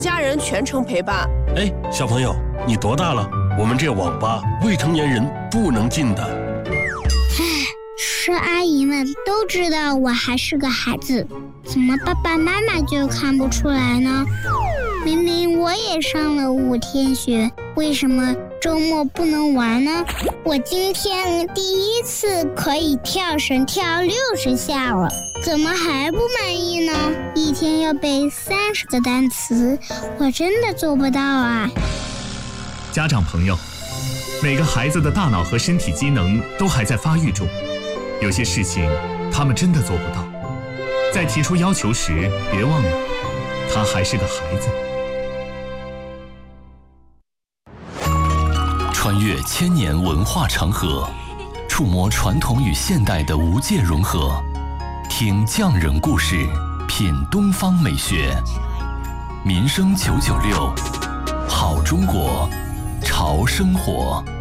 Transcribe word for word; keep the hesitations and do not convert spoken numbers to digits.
家人全程陪伴。 哎，小朋友，你多大了？我们这网吧未成年人不能进的。 唉，是阿姨们都知道我还是个孩子，怎么爸爸妈妈就看不出来呢？明明我也上了五天学，为什么周末不能玩呢？我今天第一次可以跳绳跳六十下了，怎么还不满意呢？一天要背三十个单词，我真的做不到啊！ 家长朋友，每个孩子的大脑和身体机能都还在发育中，有些事情他们真的做不到。在提出要求时，别忘了，他还是个孩子。 穿越千年文化长河，触摸传统与现代的无界融合，听匠人故事，品东方美学。民生九九六，好中国，潮生活。